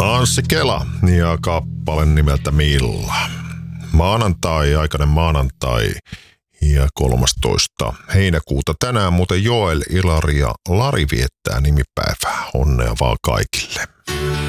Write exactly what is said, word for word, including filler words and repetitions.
Anssi Kela ja kappale nimeltä Milla. Maanantai, aikainen maanantai ja kolmastoista heinäkuuta. Tänään muuten Joel, Ilari ja Lari viettää nimipäivää. Onnea vaan kaikille.